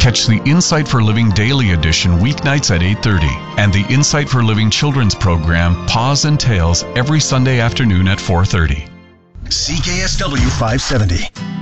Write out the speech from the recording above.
Catch the Insight for Living Daily Edition weeknights at 8:30 and the Insight for Living children's program Paws and Tales every Sunday afternoon at 4:30. CKSW 570.